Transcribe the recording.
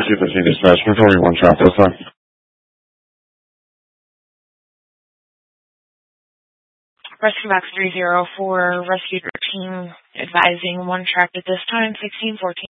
Rescue 15 dispatch, controlling one trap this time. Rescue Box 304, rescue team advising one trapped at this time, 1614.